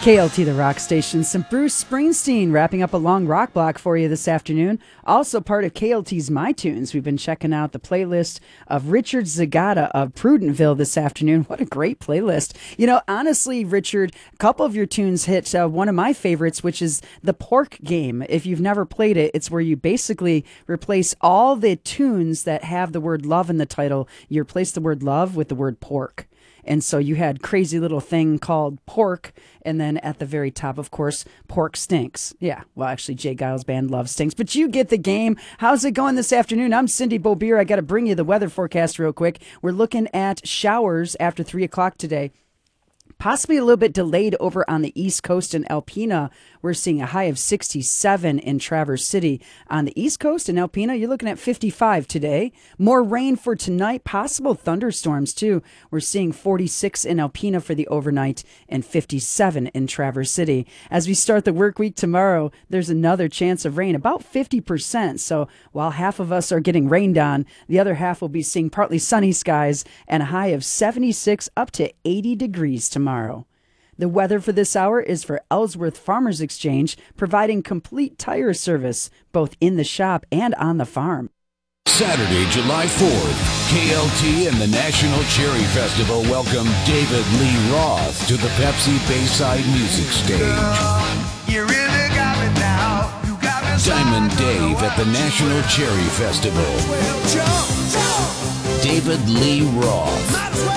KLT, the rock station. Some Bruce Springsteen wrapping up a long rock block for you this afternoon. Also part of KLT's My Tunes. We've been checking out the playlist of Richard Zagata of Prudentville this afternoon. What a great playlist. You know, honestly, Richard, a couple of your tunes hit one of my favorites, which is the Pork Game. If you've never played it, it's where you basically replace all the tunes that have the word love in the title. You replace the word love with the word pork. And so you had crazy little thing called Pork, and then at the very top, of course, Pork Stinks. Yeah, well, actually, Jay Giles' band Love Stinks, but you get the game. How's it going this afternoon? I'm Cindy Bobier. I got to bring you the weather forecast real quick. We're looking at showers after 3 o'clock today. Possibly a little bit delayed over on the East Coast in Alpena. We're seeing a high of 67 in Traverse City. On the East Coast in Alpena, you're looking at 55 today. More rain for tonight, possible thunderstorms too. We're seeing 46 in Alpena for the overnight and 57 in Traverse City. As we start the work week tomorrow, there's another chance of rain, about 50%. So while half of us are getting rained on, the other half will be seeing partly sunny skies and a high of 76 up to 80 degrees tomorrow. The weather for this hour is for Ellsworth Farmers Exchange, providing complete tire service both in the shop and on the farm. Saturday, July 4th, KLT and the National Cherry Festival welcome David Lee Roth to the Pepsi Bayside Music Stage. Diamond Dave at the National Cherry Festival. David Lee Roth.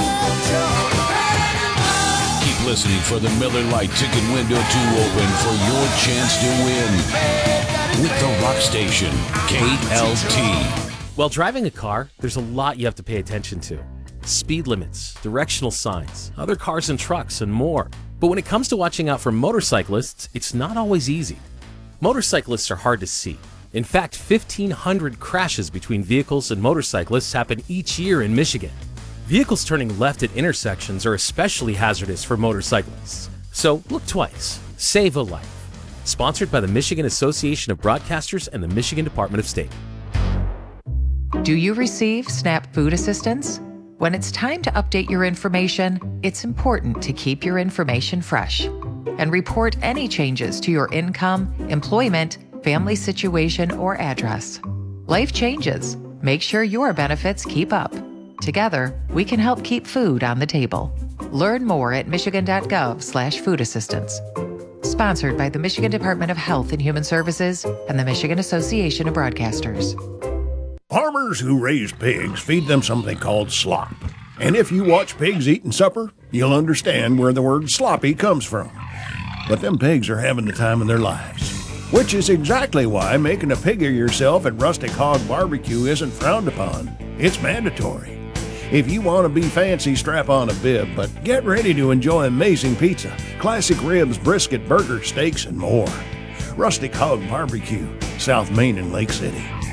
Listening for the Miller Lite ticket window to open for your chance to win with the rock station KLT. While driving a car, there's a lot you have to pay attention to. Speed limits, directional signs, other cars and trucks, and more. But when it comes to watching out for motorcyclists, it's not always easy. Motorcyclists are hard to see. In fact, 1,500 crashes between vehicles and motorcyclists happen each year in Michigan. Vehicles turning left at intersections are especially hazardous for motorcyclists. So look twice. Save a life. Sponsored by the Michigan Association of Broadcasters and the Michigan Department of State. Do you receive SNAP food assistance? When it's time to update your information, it's important to keep your information fresh and report any changes to your income, employment, family situation, or address. Life changes. Make sure your benefits keep up. Together, we can help keep food on the table. Learn more at michigan.gov/food assistance. Sponsored by the Michigan Department of Health and Human Services and the Michigan Association of Broadcasters. Farmers who raise pigs feed them something called slop. And if you watch pigs eating supper, you'll understand where the word sloppy comes from. But them pigs are having the time of their lives. Which is exactly why making a pig of yourself at Rustic Hog Barbecue isn't frowned upon. It's mandatory. If you want to be fancy, strap on a bib, but get ready to enjoy amazing pizza, classic ribs, brisket, burger, steaks, and more. Rustic Hog Barbecue, South Main and Lake City.